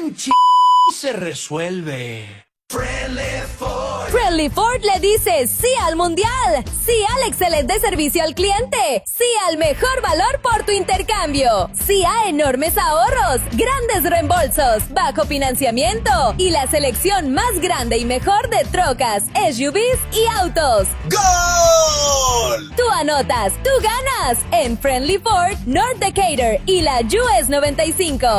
se resuelve. Friendly Ford le dice sí al mundial, sí al excelente servicio al cliente, sí al mejor valor por tu intercambio, sí a enormes ahorros, grandes reembolsos, bajo financiamiento y la selección más grande y mejor de trocas, SUVs y autos. ¡Gol! Tú anotas, tú ganas en Friendly Ford, North Decatur y la US 95.